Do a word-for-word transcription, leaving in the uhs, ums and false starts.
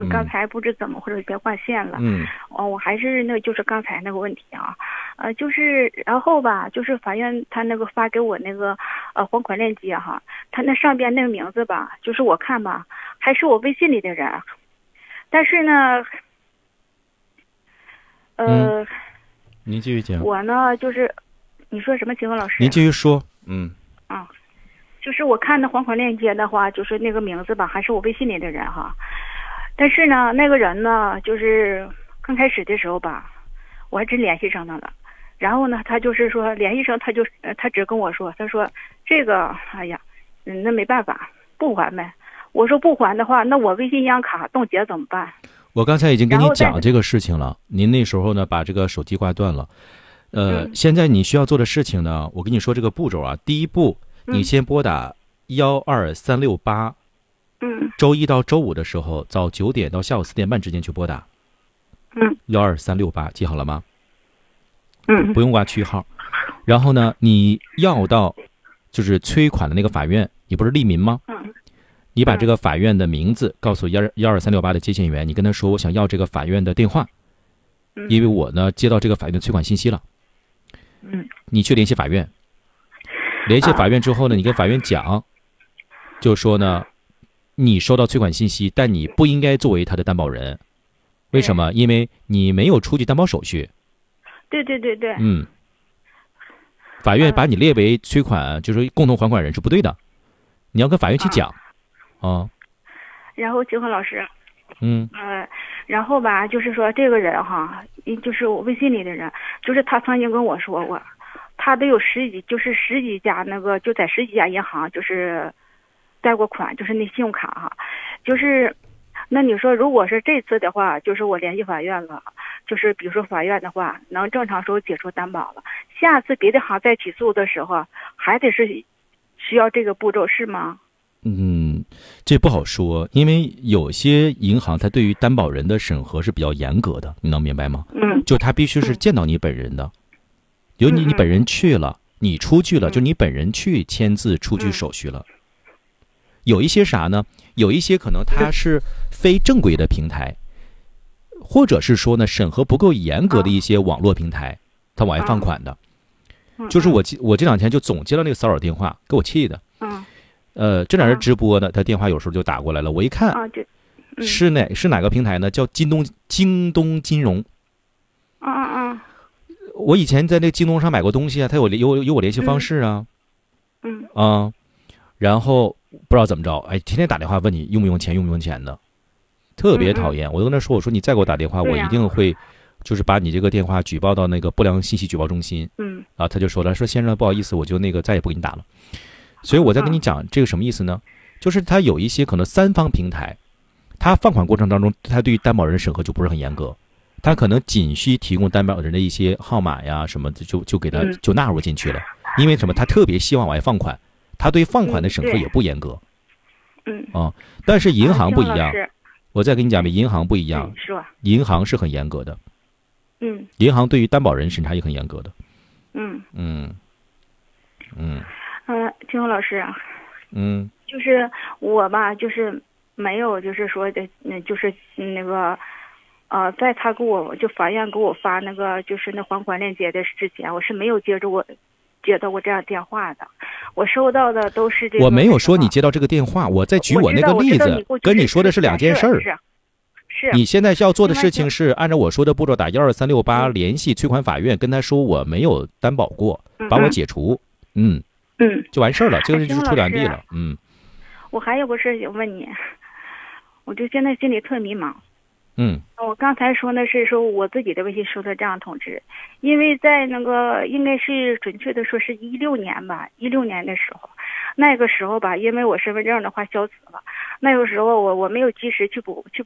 刚才不知怎么回事别挂线了。 嗯， 哦，我还是那就是刚才那个问题啊，呃，就是然后吧，就是法院他那个发给我那个呃还款链接哈，他那上边那个名字吧，就是我看吧，还是我微信里的人，但是呢，呃， 嗯、您继续讲。 我呢就是你说什么情况，老师？ 您继续说。嗯啊，就是我看那还款链接的话，就是那个名字吧，还是我微信里的人哈。但是呢，那个人呢，就是刚开始的时候吧，我还真联系上他了。然后呢，他就是说联系上，他就他只跟我说，他说这个，哎呀，嗯，那没办法，不还呗。我说不还的话，那我微信银行卡冻结怎么办？ 我刚才已经跟你讲这个事情了，您那时候呢把这个手机挂断了。呃、嗯，现在你需要做的事情呢，我跟你说这个步骤啊，第一步，你先拨打幺二三六八。 嗯， 周一到周五的时候，早九点到下午四点半之间去拨打。 嗯， 幺二三六八，记好了吗？ 嗯， 不用挂区号。然后呢，你要到就是催款的那个法院，你不是利民吗？ 嗯， 你把这个法院的名字告诉幺幺二三六八的接线员，你跟他说我想要这个法院的电话，因为我呢接到这个法院的催款信息了。 嗯， 你去联系法院，联系法院之后呢，你跟法院讲，就说呢。你收到催款信息，但你不应该作为他的担保人，为什么？因为你没有出具担保手续。 对对对对。 嗯。法院把你列为催款，就是共同还款人是不对的，你要跟法院去讲。啊。啊然后金恒老师。 嗯。 呃，然后吧，就是说这个人哈，就是我微信里的人，就是他曾经跟我说过，他都有十几，就是十几家那个，就在十几家银行，就是。贷过款，就是那信用卡哈，就是那你说如果是这次的话，就是我联系法院了，就是比如说法院的话能正常时候解除担保了，下次别的行再起诉的时候还得是需要这个步骤是吗？ 嗯，这不好说，因为有些银行它对于担保人的审核是比较严格的，你能明白吗？ 嗯， 就他必须是见到你本人的，比如你你本人去了，你出具了，就你本人去签字出具手续了。有一些啥呢？有一些可能它是非正规的平台，或者是说呢审核不够严格的一些网络平台，它往外放款的。就是我我这两天就总接到那个骚扰电话，给我气的。 嗯。 呃，这俩人直播呢，他电话有时候就打过来了，我一看，是哪是哪个平台呢？叫京东京东金融。 嗯嗯嗯。 我以前在那京东上买过东西啊，他有有有我联系方式啊。 嗯。 啊，然后。不知道怎么着，哎，天天打电话问你用不用钱，用不用钱的，特别讨厌。 嗯嗯， 我就跟他说，我说你再给我打电话， 啊、 我一定会，就是把你这个电话举报到那个不良信息举报中心。 嗯， 啊，他就说了，说先生不好意思，我就那个再也不给你打了。所以我在跟你讲这个什么意思呢？就是他有一些可能三方平台，他放款过程当中，他对于担保人审核就不是很严格，他可能仅需提供担保人的一些号码呀什么的，就就给他就纳入进去了。因为什么？他特别希望往外放款。他对放款的审核也不严格， 嗯啊，但是银行不一样。 啊、 我再跟你讲吧，银行不一样， 是吧？ 银行是很严格的， 嗯， 银行对于担保人审查也很严格的， 嗯嗯嗯嗯，金红老师， 嗯， 就是我吧，就是没有，就是说的，那就是那个，呃，在他给我就法院给我发那个就是那还款链接的之前，我是没有接着我。接到过这样电话的，我收到的都是这个。 我没有说你接到这个电话，我在举我那个例子，跟你说的是两件事儿。 是，是。 你现在要做的事情是按照我说的步骤打幺二三六八联系催款法院，跟他说我没有担保过，把我解除，嗯嗯， 就完事儿了，这个就是处理完毕了，嗯。 我还有个事想问你，我就现在心里特迷茫。 嗯， 我刚才说的是说我自己的微信收到这样通知，因为在那个应该是准确的说是一六年吧，一六年的时候，那个时候吧，因为我身份证的话消磁了，那个时候我我没有及时去补去